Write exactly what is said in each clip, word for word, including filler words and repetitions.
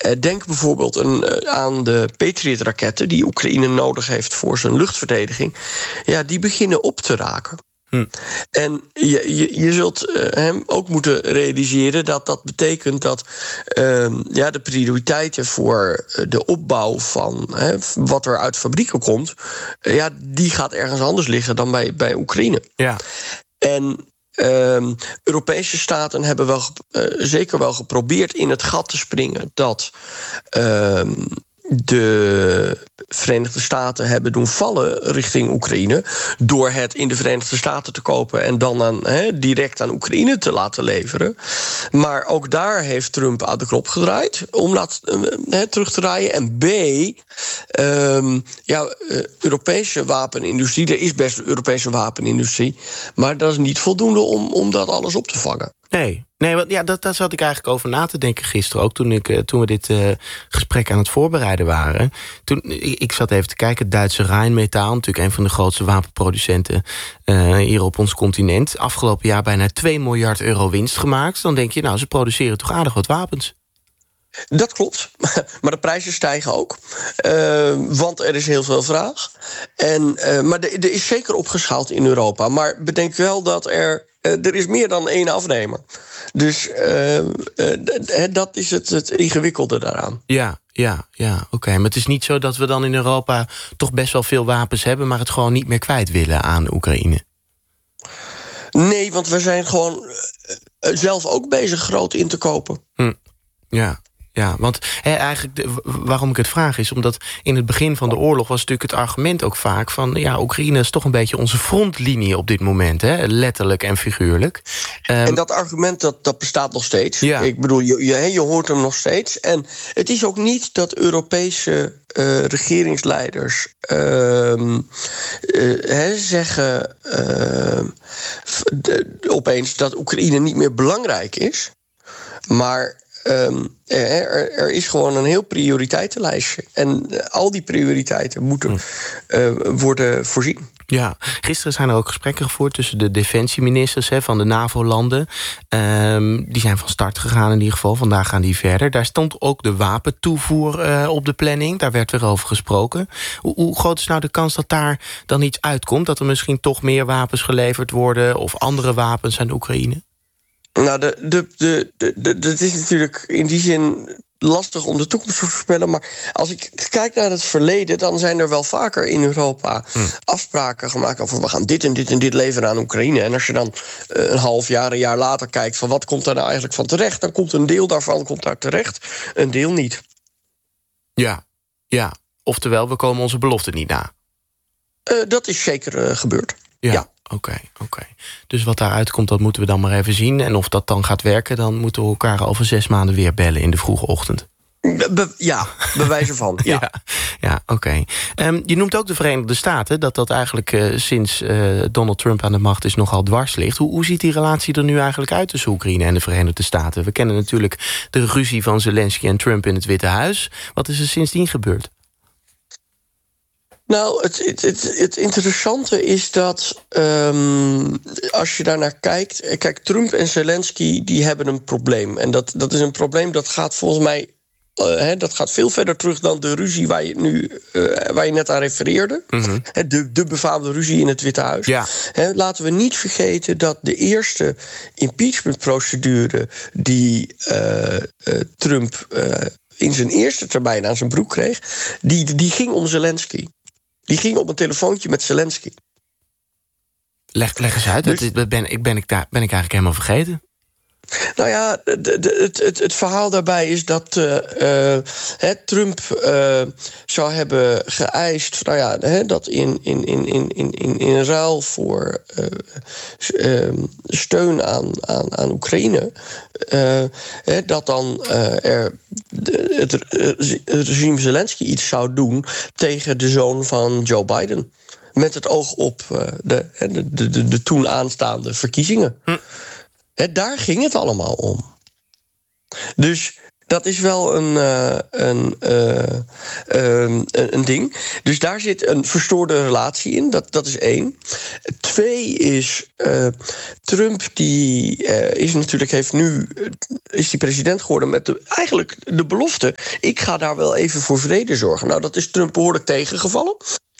denk bijvoorbeeld een, aan de Patriot-raketten die Oekraïne nodig heeft voor zijn luchtverdediging. Ja, die beginnen op te raken. Hm. En je, je, je zult uh, hem ook moeten realiseren dat dat betekent dat uh, ja, de prioriteiten voor de opbouw van uh, wat er uit fabrieken komt, uh, ja, die gaat ergens anders liggen dan bij, bij Oekraïne. Ja. En Uh, Europese staten hebben wel uh, zeker wel geprobeerd in het gat te springen dat uh, de Verenigde Staten hebben doen vallen richting Oekraïne door het in de Verenigde Staten te kopen en dan aan, he, direct aan Oekraïne te laten leveren. Maar ook daar heeft Trump aan de knop gedraaid om laat, uh, terug te draaien. En B, um, ja, uh, Europese wapenindustrie, er is best een Europese wapenindustrie, maar dat is niet voldoende om, om dat alles op te vangen. Nee, nee want ja, dat, daar zat ik eigenlijk over na te denken gisteren ook, toen, ik, toen we dit uh, gesprek aan het voorbereiden waren. Toen, ik, ik zat even te kijken, het Duitse Rheinmetall, natuurlijk een van de grootste wapenproducenten uh, hier op ons continent. Afgelopen jaar bijna twee miljard euro winst gemaakt. Dan denk je, nou, ze produceren toch aardig wat wapens. Dat klopt, maar de prijzen stijgen ook. Uh, want er is heel veel vraag. En, uh, maar er, er is zeker opgeschaald in Europa. Maar bedenk wel dat er... Uh, er is meer dan één afnemer. Dus uh, uh, d- dat is het, het ingewikkelde daaraan. Ja, ja, ja, oké. Okay. Maar het is niet zo dat we dan in Europa toch best wel veel wapens hebben, maar het gewoon niet meer kwijt willen aan Oekraïne. Nee, want we zijn gewoon uh, zelf ook bezig groot in te kopen. Hm. Ja. Ja, want he, eigenlijk de, waarom ik het vraag is omdat in het begin van de oorlog was natuurlijk het argument ook vaak van ja, Oekraïne is toch een beetje onze frontlinie op dit moment, hè? Letterlijk en figuurlijk. Um, en dat argument dat, dat bestaat nog steeds. Ja. Ik bedoel, je, je, je hoort hem nog steeds. En het is ook niet dat Europese uh, regeringsleiders uh, uh, he, zeggen uh, de, opeens dat Oekraïne niet meer belangrijk is, maar Um, er, er is gewoon een heel prioriteitenlijstje. En uh, al die prioriteiten moeten uh, worden voorzien. Ja, gisteren zijn er ook gesprekken gevoerd tussen de defensieministers he, van de NAVO-landen. Um, die zijn van start gegaan in ieder geval. Vandaag gaan die verder. Daar stond ook de wapentoevoer uh, op de planning. Daar werd weer over gesproken. Hoe, hoe groot is nou de kans dat daar dan iets uitkomt? Dat er misschien toch meer wapens geleverd worden of andere wapens aan Oekraïne? Nou, de, de, de, de, de, het is natuurlijk in die zin lastig om de toekomst te voorspellen. Maar als ik kijk naar het verleden, dan zijn er wel vaker in Europa hm. afspraken gemaakt over we gaan dit en dit en dit leveren aan Oekraïne. En als je dan uh, een half jaar, een jaar later kijkt van wat komt daar nou eigenlijk van terecht, dan komt een deel daarvan komt daar terecht, een deel niet. Ja, ja. Oftewel, we komen onze belofte niet na. Uh, dat is zeker uh, gebeurd. Ja. ja. Oké, okay, oké. Okay. Dus wat daaruit komt, dat moeten we dan maar even zien. En of dat dan gaat werken, dan moeten we elkaar over zes maanden weer bellen in de vroege ochtend. Be- ja, bewijzen van. Ja, ja, ja oké. Okay. Um, je noemt ook de Verenigde Staten, dat dat eigenlijk uh, sinds uh, Donald Trump aan de macht is nogal dwars ligt. Hoe, hoe ziet die relatie er nu eigenlijk uit tussen Oekraïne en de Verenigde Staten? We kennen natuurlijk de ruzie van Zelensky en Trump in het Witte Huis. Wat is er sindsdien gebeurd? Nou, het, het, het, het interessante is dat um, als je daarnaar kijkt, kijk, Trump en Zelensky die hebben een probleem. En dat, dat is een probleem dat gaat volgens mij uh, he, dat gaat veel verder terug dan de ruzie waar je, nu, uh, waar je net aan refereerde. Mm-hmm. He, de, de befaamde ruzie in het Witte Huis. Ja. He, laten we niet vergeten dat de eerste impeachmentprocedure die uh, uh, Trump uh, in zijn eerste termijn aan zijn broek kreeg, die, die ging om Zelensky. Die ging op een telefoontje met Zelensky. Leg, leg eens uit, dus, dat ben, ik, ben, ik daar, ben ik eigenlijk helemaal vergeten. Nou ja, de, de, het, het, het verhaal daarbij is dat uh, uh, Trump uh, zou hebben geëist, nou ja, he, dat in, in, in, in, in, in ruil voor uh, uh, steun aan, aan, aan Oekraïne, uh, he, dat dan uh, er de, het, het regime Zelensky iets zou doen tegen de zoon van Joe Biden. Met het oog op uh, de, de, de, de, de toen aanstaande verkiezingen. Hm. He, daar ging het allemaal om. Dus Dat is wel een, uh, een, uh, uh, een ding. Dus daar zit een verstoorde relatie in. Dat, dat is één. Twee is, uh, Trump die uh, is natuurlijk, heeft nu, uh, is die president geworden met de, eigenlijk de belofte, ik ga daar wel even voor vrede zorgen. Nou, dat is Trump behoorlijk tegengevallen.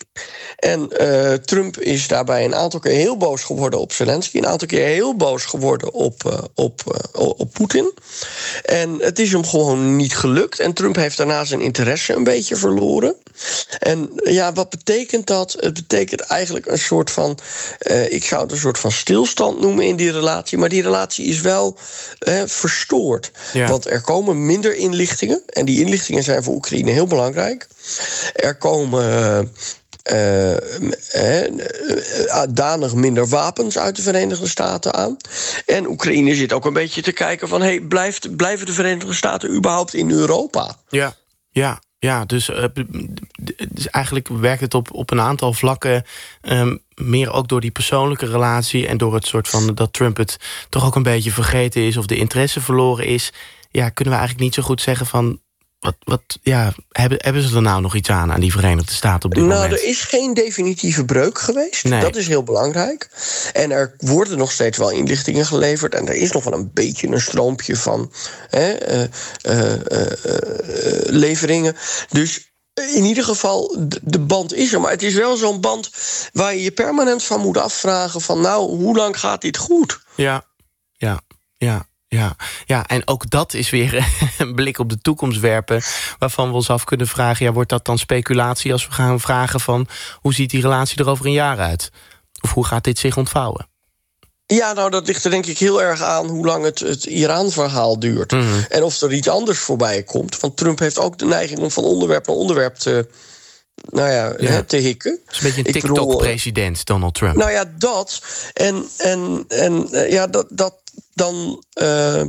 En uh, Trump is daarbij een aantal keer heel boos geworden op Zelensky, een aantal keer heel boos geworden op, uh, op, uh, op Poetin. En het is hem gewoon niet gelukt. En Trump heeft daarna zijn interesse een beetje verloren. En ja, wat betekent dat? Het betekent eigenlijk een soort van, uh, ik zou het een soort van stilstand noemen in die relatie. Maar die relatie is wel uh, verstoord. Ja. Want er komen minder inlichtingen. En die inlichtingen zijn voor Oekraïne heel belangrijk. Er komen Uh, Uh, uh, uh, danig minder wapens uit de Verenigde Staten aan. En Oekraïne zit ook een beetje te kijken van, hey, blijft, blijven de Verenigde Staten überhaupt in Europa? Ja, ja, ja. Dus, uh, dus eigenlijk werkt het op, op een aantal vlakken, um, meer ook door die persoonlijke relatie en door het soort van dat Trump het toch ook een beetje vergeten is of de interesse verloren is. Ja, kunnen we eigenlijk niet zo goed zeggen van, Wat, wat, ja, hebben, hebben ze er nou nog iets aan, aan die Verenigde Staten op dit nou, moment? Nou, er is geen definitieve breuk geweest. Nee. Dat is heel belangrijk. En er worden nog steeds wel inlichtingen geleverd. En er is nog wel een beetje een stroompje van hè, uh, uh, uh, uh, leveringen. Dus in ieder geval, de band is er. Maar het is wel zo'n band waar je je permanent van moet afvragen van, nou, hoe lang gaat dit goed? Ja, ja, ja. Ja, ja, en ook dat is weer een blik op de toekomst werpen, waarvan we ons af kunnen vragen, ja, wordt dat dan speculatie als we gaan vragen van, hoe ziet die relatie er over een jaar uit? Of hoe gaat dit zich ontvouwen? Ja, nou, dat ligt er denk ik heel erg aan hoe lang het, het Iran-verhaal duurt. Mm-hmm. En of er iets anders voorbij komt. Want Trump heeft ook de neiging om van onderwerp naar onderwerp te, nou ja, ja. Hè, te hikken. Het is een beetje een TikTok-president, Donald Trump. Nou ja, dat. En, en, en ja, dat, dat dan uh, uh,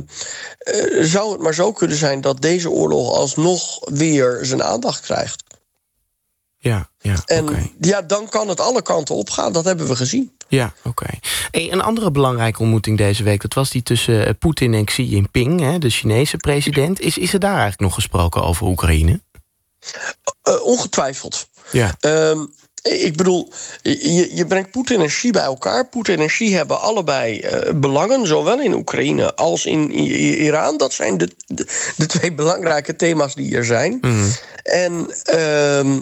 zou het maar zo kunnen zijn dat deze oorlog alsnog weer zijn aandacht krijgt. Ja, ja, en okay. ja, dan kan het alle kanten opgaan. Dat hebben we gezien. Ja, oké. Okay. Hey, een andere belangrijke ontmoeting deze week, dat was die tussen Poetin en Xi Jinping, hè, de Chinese president. Is, is er daar eigenlijk nog gesproken over Oekraïne? Uh, ongetwijfeld. Ja. Um, Ik bedoel, je, je brengt Poetin en Xi bij elkaar. Poetin en Xi hebben allebei uh, belangen, zowel in Oekraïne als in I- Iran. Dat zijn de, de, de twee belangrijke thema's die er zijn. Mm. En uh,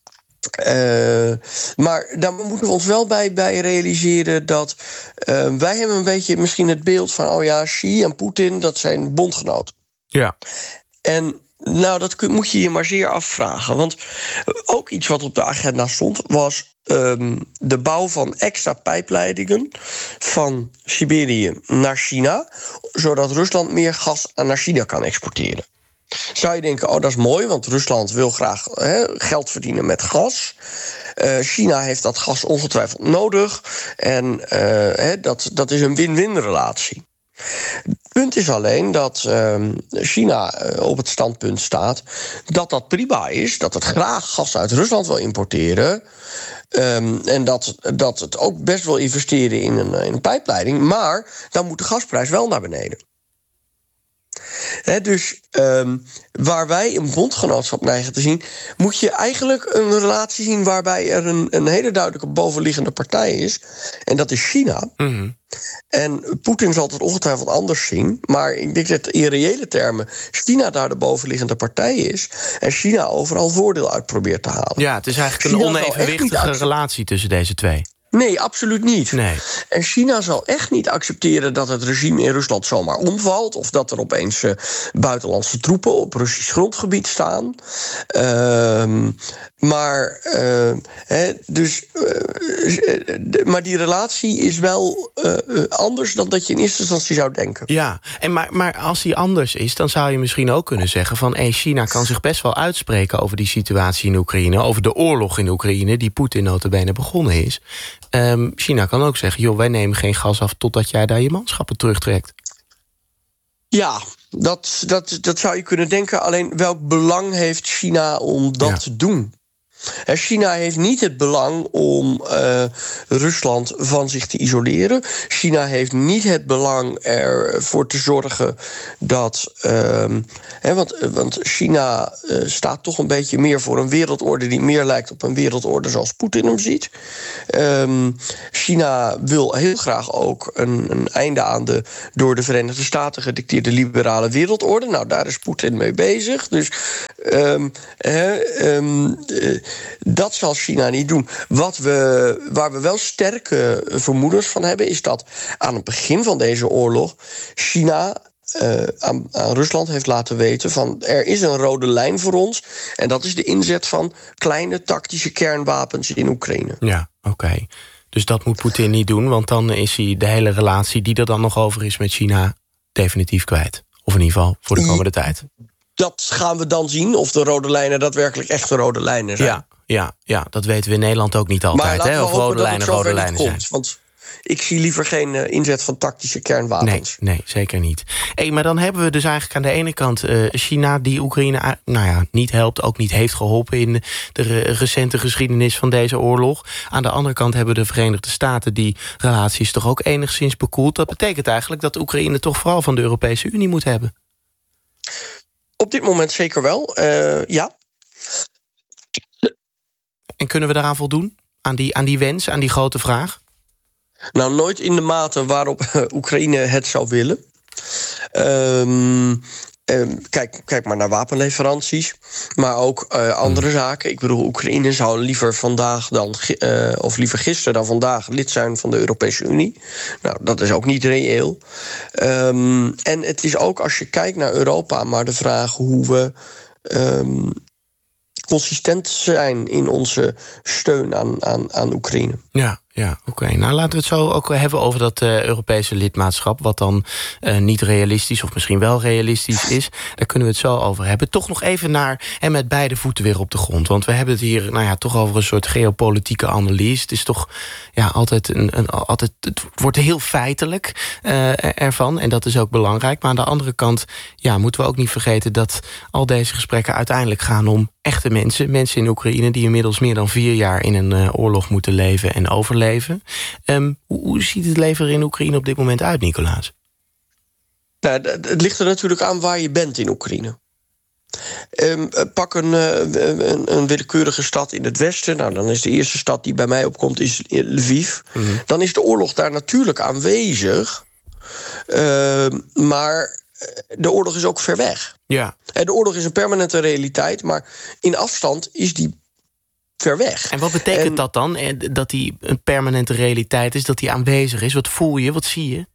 uh, maar daar moeten we ons wel bij, bij realiseren dat uh, wij hebben een beetje misschien het beeld van, oh ja, Xi en Poetin, dat zijn bondgenoten. Ja. En nou, dat kun, moet je je maar zeer afvragen. Want ook iets wat op de agenda stond was um, de bouw van extra pijpleidingen van Siberië naar China, zodat Rusland meer gas naar China kan exporteren. Zou je denken, oh, dat is mooi, want Rusland wil graag he, geld verdienen met gas. Uh, China heeft dat gas ongetwijfeld nodig. En uh, he, dat, dat is een win-win relatie. Het punt is alleen dat uh, China uh, op het standpunt staat dat dat prima is, dat het graag gas uit Rusland wil importeren. Um, en dat, dat het ook best wil investeren in een, in een pijpleiding. Maar dan moet de gasprijs wel naar beneden. He, dus um, waar wij een bondgenootschap neigen te zien, moet je eigenlijk een relatie zien waarbij er een, een hele duidelijke bovenliggende partij is. En dat is China. Mm-hmm. En Poetin zal het ongetwijfeld anders zien. Maar ik denk dat in reële termen China daar de bovenliggende partij is. En China overal voordeel uit probeert te halen. Ja, het is eigenlijk China een onevenwichtige relatie tussen deze twee. Nee, absoluut niet. Nee. En China zal echt niet accepteren dat het regime in Rusland zomaar omvalt, of dat er opeens uh, buitenlandse troepen op Russisch grondgebied staan. Uh, maar, uh, he, dus, uh, de, maar die relatie is wel uh, anders dan dat je in eerste instantie zou denken. Ja, en maar, maar als die anders is, dan zou je misschien ook kunnen zeggen van hey, China kan zich best wel uitspreken over die situatie in Oekraïne, over de oorlog in Oekraïne, die Poetin nota bene begonnen is. Um, China kan ook zeggen, joh, wij nemen geen gas af totdat jij daar je manschappen terugtrekt. Ja, dat, dat, dat zou je kunnen denken. Alleen welk belang heeft China om dat ja. te doen? China heeft niet het belang om uh, Rusland van zich te isoleren. China heeft niet het belang ervoor te zorgen dat... Uh, hè, want, want China uh, staat toch een beetje meer voor een wereldorde... die meer lijkt op een wereldorde zoals Poetin hem ziet. Um, China wil heel graag ook een, een einde aan de door de Verenigde Staten gedicteerde liberale wereldorde. Nou, daar is Poetin mee bezig. Dus um, uh, um, uh, dat zal China niet doen. Wat we, waar we wel sterke vermoedens van hebben, is dat aan het begin van deze oorlog China uh, aan, aan Rusland heeft laten weten van er is een rode lijn voor ons. En dat is de inzet van kleine tactische kernwapens in Oekraïne. Ja, oké. Okay. Dus dat moet Poetin niet doen, want dan is hij de hele relatie die er dan nog over is met China definitief kwijt. Of in ieder geval voor de komende ja, tijd. Dat gaan we dan zien, of de rode lijnen daadwerkelijk echte rode lijnen zijn. Ja, ja, ja, dat weten we in Nederland ook niet altijd. Maar hè? Of rode lijnen rode lijnen komt, zijn. Want ik zie liever geen uh, inzet van tactische kernwapens. Nee, nee, zeker niet. Hey, maar dan hebben we dus eigenlijk aan de ene kant uh, China die Oekraïne nou ja, niet helpt, ook niet heeft geholpen in de, de recente geschiedenis van deze oorlog. Aan de andere kant hebben we de Verenigde Staten die relaties toch ook enigszins bekoeld. Dat betekent eigenlijk dat Oekraïne toch vooral van de Europese Unie moet hebben. Op dit moment zeker wel, uh, ja. En kunnen we daaraan voldoen? Aan die, aan die wens, aan die grote vraag? Nou, nooit in de mate waarop uh, Oekraïne het zou willen. Um, um, kijk, kijk maar naar wapenleveranties, maar ook uh, andere hmm. zaken. Ik bedoel, Oekraïne zou liever vandaag dan, uh, of liever gisteren dan vandaag lid zijn van de Europese Unie. Nou, dat is ook niet reëel. Um, en het is ook, als je kijkt naar Europa, maar de vraag hoe we Um, consistent zijn in onze steun aan, aan, aan Oekraïne. Ja, ja, oké. Okay. Nou, laten we het zo ook hebben over dat uh, Europese lidmaatschap, wat dan uh, niet realistisch of misschien wel realistisch is. Daar kunnen we het zo over hebben. Toch nog even naar en met beide voeten weer op de grond. Want we hebben het hier nou ja, toch over een soort geopolitieke analyse. Het is toch ja, altijd een, een altijd, het wordt heel feitelijk uh, ervan. En dat is ook belangrijk. Maar aan de andere kant ja, moeten we ook niet vergeten dat al deze gesprekken uiteindelijk gaan om echte mensen. Mensen in Oekraïne die inmiddels meer dan vier jaar in een uh, oorlog moeten leven en overleven. Um, hoe, hoe ziet het leven er in Oekraïne op dit moment uit, Nicolaas? Nou, het ligt er natuurlijk aan waar je bent in Oekraïne. Um, pak een, een, een willekeurige stad in het westen. Nou, dan is de eerste stad die bij mij opkomt is Lviv. Mm-hmm. Dan is de oorlog daar natuurlijk aanwezig. Uh, maar de oorlog is ook ver weg. Ja. De oorlog is een permanente realiteit, maar in afstand is die ver weg. En wat betekent en, dat dan? Dat die een permanente realiteit is, dat die aanwezig is? Wat voel je? Wat zie je?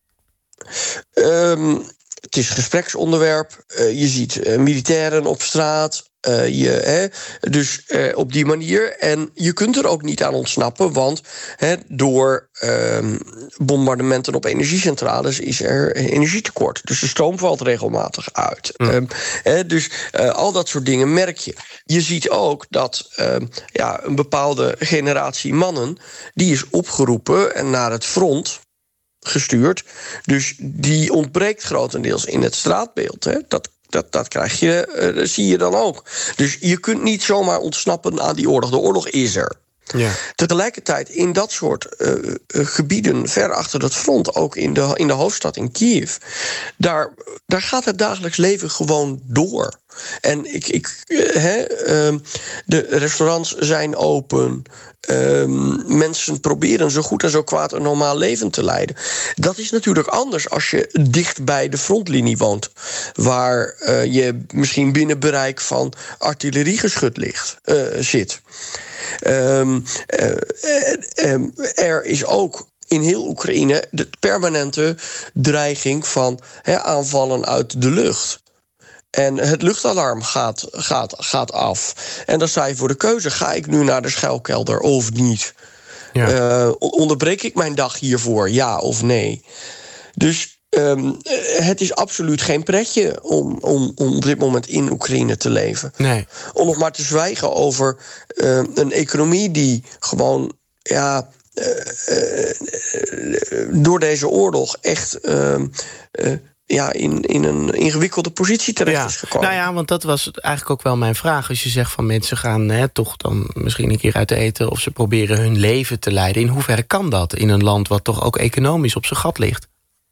Um, het is gespreksonderwerp. Uh, je ziet uh, militairen op straat. Uh, je, hè, dus uh, op die manier. En je kunt er ook niet aan ontsnappen, want hè, door uh, bombardementen op energiecentrales is er energietekort. Dus de stroom valt regelmatig uit. Mm. Um, hè, dus uh, al dat soort dingen merk je. Je ziet ook dat uh, ja, een bepaalde generatie mannen die is opgeroepen en naar het front gestuurd. Dus die ontbreekt grotendeels in het straatbeeld. Hè. Dat Dat, dat krijg je, uh, dat zie je dan ook. Dus je kunt niet zomaar ontsnappen aan die oorlog. De oorlog is er. Ja. Tegelijkertijd in dat soort uh, uh, gebieden ver achter het front, ook in de, in de hoofdstad in Kiev, daar, daar gaat het dagelijks leven gewoon door. En ik, ik, uh, hè, uh, de restaurants zijn open. Uh, mensen proberen zo goed en zo kwaad een normaal leven te leiden. Dat is natuurlijk anders als je dicht bij de frontlinie woont, waar uh, je misschien binnen bereik van artilleriegeschut ligt, uh, zit. Um, uh, uh, uh, er is ook in heel Oekraïne de permanente dreiging van he, aanvallen uit de lucht. En het luchtalarm gaat, gaat, gaat af. En dan sta je voor de keuze, ga ik nu naar de schuilkelder of niet? Ja. Uh, onderbreek ik mijn dag hiervoor, ja of nee? Dus Um, het is absoluut geen pretje om, om, om op dit moment in Oekraïne te leven. Nee. Om nog maar te zwijgen over uh, een economie die gewoon ja, uh, uh, door deze oorlog echt uh, uh, ja, in, in een ingewikkelde positie terecht ja. is gekomen. Nou ja, want dat was eigenlijk ook wel mijn vraag. Als je zegt van mensen gaan hè, toch dan misschien een keer uit eten, of ze proberen hun leven te leiden. In hoeverre kan dat in een land wat toch ook economisch op zijn gat ligt?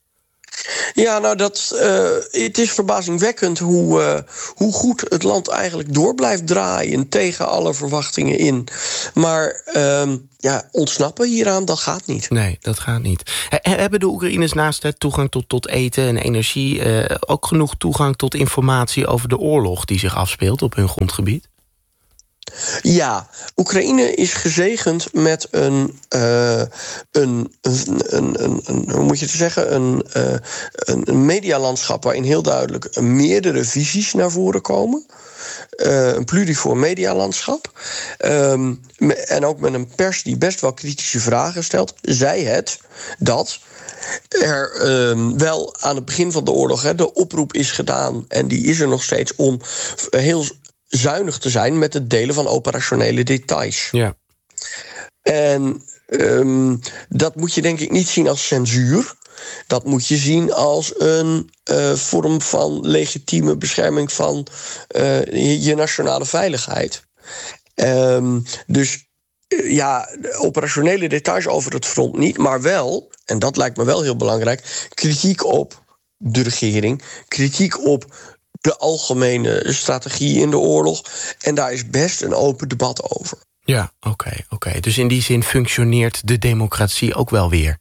Ja, nou, dat, uh, het is verbazingwekkend hoe, uh, hoe goed het land eigenlijk door blijft draaien tegen alle verwachtingen in. Maar uh, ja, ontsnappen hieraan, dat gaat niet. Nee, dat gaat niet. He, hebben de Oekraïners naast het toegang tot, tot eten en energie uh, ook genoeg toegang tot informatie over de oorlog die zich afspeelt op hun grondgebied? Ja, Oekraïne is gezegend met een, uh, een, een, een, een, een, hoe moet je het zeggen, een, uh, een medialandschap waarin heel duidelijk meerdere visies naar voren komen. Uh, een pluriform medialandschap. Um, en ook met een pers die best wel kritische vragen stelt. Zij het dat er um, wel aan het begin van de oorlog hè, de oproep is gedaan, en die is er nog steeds, om heel zuinig te zijn met het delen van operationele details. Ja. En um, dat moet je denk ik niet zien als censuur. Dat moet je zien als een uh, vorm van legitieme bescherming van uh, je, je nationale veiligheid. Um, dus uh, ja, operationele details over het front niet, maar wel, en dat lijkt me wel heel belangrijk, kritiek op de regering, kritiek op de algemene strategie in de oorlog. En daar is best een open debat over. Ja, oké, okay, oké. Okay. Dus in die zin functioneert de democratie ook wel weer?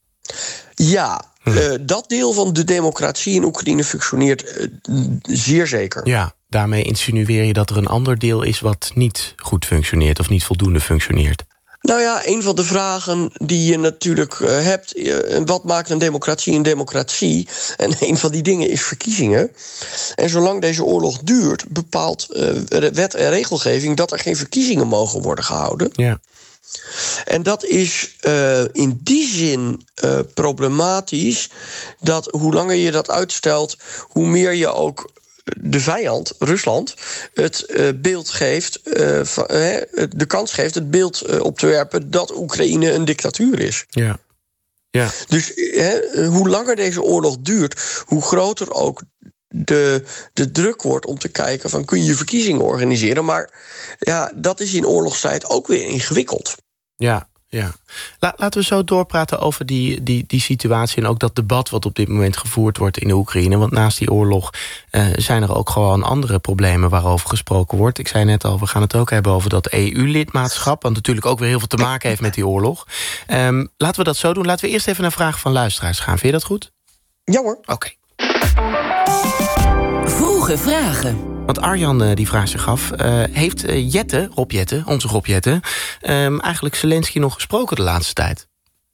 Ja, hm. uh, dat deel van de democratie in Oekraïne functioneert uh, zeer zeker. Ja, daarmee insinueer je dat er een ander deel is wat niet goed functioneert of niet voldoende functioneert? Nou ja, een van de vragen die je natuurlijk uh, hebt, uh, wat maakt een democratie een democratie? En een van die dingen is verkiezingen. En zolang deze oorlog duurt, bepaalt uh, wet en regelgeving dat er geen verkiezingen mogen worden gehouden. Ja. En dat is uh, in die zin uh, problematisch, dat hoe langer je dat uitstelt, hoe meer je ook de vijand, Rusland, het uh, beeld geeft, uh, van, uh, de kans geeft het beeld uh, op te werpen dat Oekraïne een dictatuur is. Ja. Ja. Dus uh, hoe langer deze oorlog duurt, hoe groter ook de, de druk wordt om te kijken van, kun je verkiezingen organiseren? Maar ja, dat is in oorlogstijd ook weer ingewikkeld. Ja, ja. La, laten we zo doorpraten over die, die, die situatie en ook dat debat wat op dit moment gevoerd wordt in de Oekraïne. Want naast die oorlog uh, zijn er ook gewoon andere problemen waarover gesproken wordt. Ik zei net al, we gaan het ook hebben over dat E U-lidmaatschap, wat natuurlijk ook weer heel veel te maken heeft met die oorlog. Um, laten we dat zo doen. Laten we eerst even naar vragen van luisteraars gaan. Vind je dat goed? Ja hoor. Oké. Okay. Vroege vragen. Want Arjan die vraagt zich af, uh, heeft Jette, Rob Jette, onze Rob Jette, um, eigenlijk Zelensky nog gesproken de laatste tijd?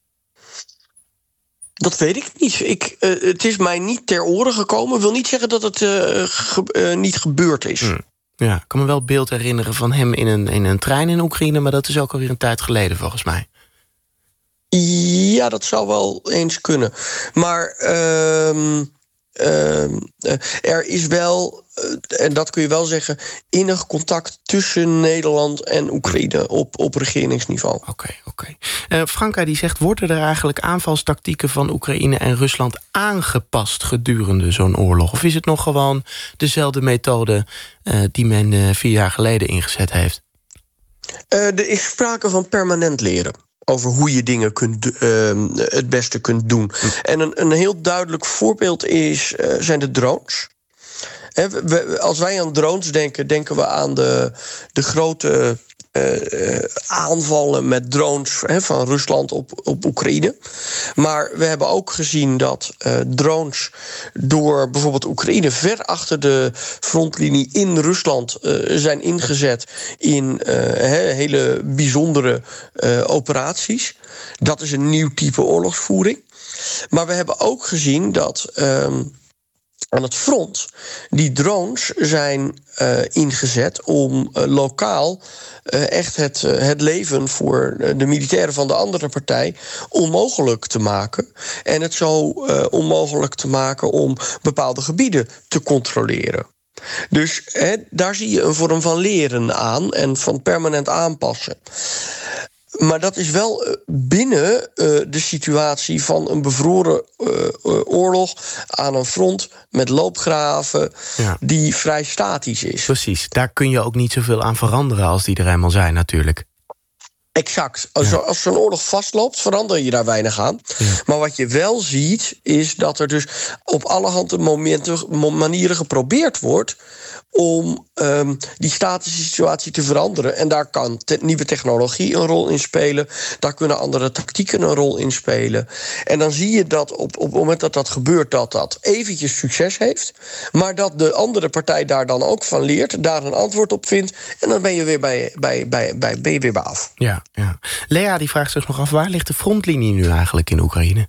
Dat weet ik niet. Ik, uh, het is mij niet ter oren gekomen. Ik wil niet zeggen dat het uh, ge, uh, niet gebeurd is. Hmm. Ja, ik kan me wel het beeld herinneren van hem in een, in een trein in Oekraïne, maar dat is ook alweer een tijd geleden volgens mij. Ja, dat zou wel eens kunnen. Maar Uh, Uh, uh, er is wel, uh, en dat kun je wel zeggen, innig contact tussen Nederland en Oekraïne op, op regeringsniveau. Oké, okay, oké. Okay. Uh, Franka die zegt, worden er eigenlijk aanvalstactieken van Oekraïne en Rusland aangepast gedurende zo'n oorlog? Of is het nog gewoon dezelfde methode uh, die men uh, vier jaar geleden ingezet heeft? Uh, er is sprake van permanent leren over hoe je dingen kunt, uh, het beste kunt doen. Hm. En een, een heel duidelijk voorbeeld is, uh, zijn de drones. He, we, als wij aan drones denken, denken we aan de, de grote uh, aanvallen met drones he, van Rusland op, op Oekraïne. Maar we hebben ook gezien dat uh, drones door bijvoorbeeld Oekraïne ver achter de frontlinie in Rusland uh, zijn ingezet in uh, he, hele bijzondere uh, operaties. Dat is een nieuw type oorlogsvoering. Maar we hebben ook gezien dat Um, aan het front die drones zijn uh, ingezet om uh, lokaal uh, echt het, uh, het leven voor de militairen van de andere partij onmogelijk te maken. En het zo uh, onmogelijk te maken om bepaalde gebieden te controleren. Dus hè, daar zie je een vorm van leren aan en van permanent aanpassen. Maar dat is wel binnen uh, de situatie van een bevroren uh, uh, oorlog aan een front met loopgraven, ja. die vrij statisch is. Precies, daar kun je ook niet zoveel aan veranderen als die er eenmaal zijn natuurlijk. Exact. Als, ja. als zo'n oorlog vastloopt, verander je daar weinig aan. Ja. Maar wat je wel ziet, is dat er dus op allerhande momenten, manieren geprobeerd wordt om um, die statische situatie te veranderen. En daar kan te- nieuwe technologie een rol in spelen. Daar kunnen andere tactieken een rol in spelen. En dan zie je dat op, op het moment dat dat gebeurt, dat dat eventjes succes heeft. Maar dat de andere partij daar dan ook van leert, daar een antwoord op vindt. En dan ben je weer bij, bij, bij, bij, ben je weer bij af. Ja, ja. Lea die vraagt zich nog af, waar ligt de frontlinie nu eigenlijk in Oekraïne?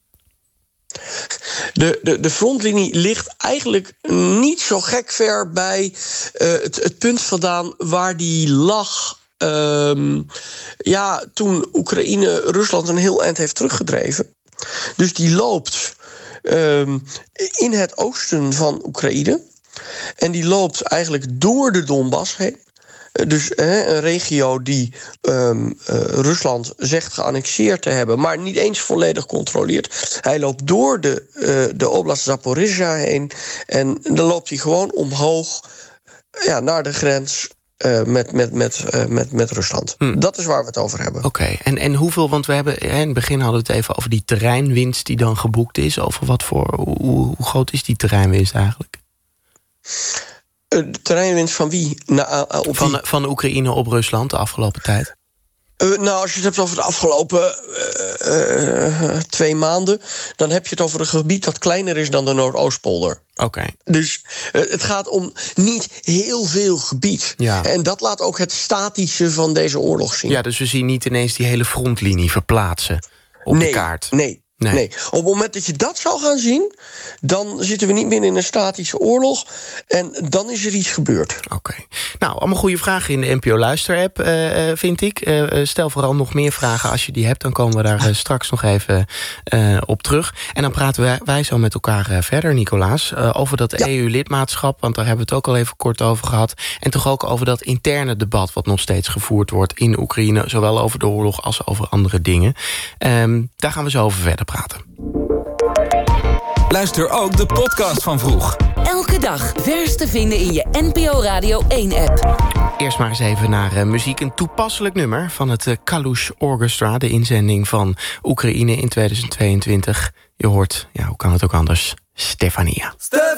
De, de, de frontlinie ligt eigenlijk niet zo gek ver bij uh, het, het punt vandaan waar die lag. Um, ja, toen Oekraïne Rusland een heel eind heeft teruggedreven. Dus die loopt um, in het oosten van Oekraïne. En die loopt eigenlijk door de Donbass heen. Dus hè, een regio die um, uh, Rusland zegt geannexeerd te hebben, maar niet eens volledig controleert. Hij loopt door de, uh, de oblast Zaporizhzhia heen en dan loopt hij gewoon omhoog ja, naar de grens uh, met, met, met, uh, met, met Rusland. Hm. Dat is waar we het over hebben. Oké, okay. en, en hoeveel, want we hebben hè, in het begin hadden we het even over die terreinwinst die dan geboekt is. Over wat voor, hoe, hoe groot is die terreinwinst eigenlijk? De terreinwinst van wie? Nou, uh, op van, wie? van Oekraïne op Rusland de afgelopen tijd? Uh, nou, als je het hebt over de afgelopen uh, uh, twee maanden, dan heb je het over een gebied dat kleiner is dan de Noordoostpolder. Oké. Okay. Dus uh, het gaat om niet heel veel gebied. Ja. En dat laat ook het statische van deze oorlog zien. Ja, dus we zien niet ineens die hele frontlinie verplaatsen op nee, de kaart. Nee. Nee. nee, op het moment dat je dat zou gaan zien, dan zitten we niet meer in een statische oorlog. En dan is er iets gebeurd. Oké. Okay. Nou, allemaal goede vragen in de N P O-luisterapp, uh, vind ik. Uh, stel vooral nog meer vragen als je die hebt. Dan komen we daar uh, straks nog even uh, op terug. En dan praten wij, wij zo met elkaar uh, verder, Nicolaas. Uh, over dat ja. E U-lidmaatschap, want daar hebben we het ook al even kort over gehad. En toch ook over dat interne debat wat nog steeds gevoerd wordt in Oekraïne. Zowel over de oorlog als over andere dingen. Um, daar gaan we zo over verder praten. Luister ook de podcast van Vroeg. Elke dag vers te vinden in je N P O Radio één-app. Eerst maar eens even naar uh, muziek. Een toepasselijk nummer van het uh, Kalush Orchestra. De inzending van Oekraïne in tweeduizend tweeëntwintig. Je hoort, ja, hoe kan het ook anders, Stefania.